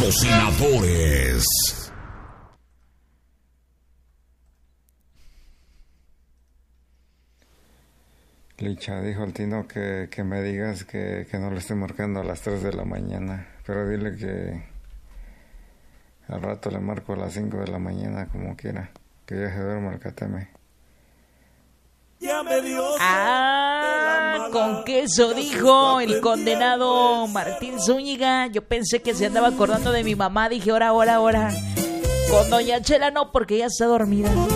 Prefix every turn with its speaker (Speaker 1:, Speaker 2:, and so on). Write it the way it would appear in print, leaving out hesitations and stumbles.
Speaker 1: Patrocinadores.
Speaker 2: Licha, dijo el Tino que me digas que no le estoy marcando a las 3 de la mañana, pero dile que al rato le marco a las 5 de la mañana como quiera, que ya se duerma el cateme.
Speaker 3: Con queso, dijo el condenado Martín Zúñiga. Yo pensé que se andaba acordando de mi mamá, dije, ahora. Con doña Chela no, porque ella está dormida.